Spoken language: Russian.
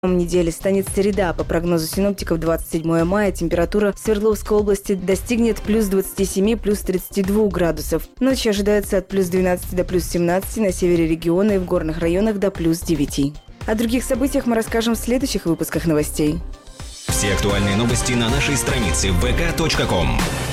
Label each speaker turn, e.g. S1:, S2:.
S1: Недели станет среда. По прогнозу синоптиков, 27 мая температура в Свердловской области достигнет плюс 27, плюс 32 градусов. Ночью ожидается от плюс 12 до плюс 17, на севере региона и в горных районах до плюс 9. О других событиях мы расскажем в следующих выпусках новостей.
S2: Все актуальные новости на нашей странице vk.com.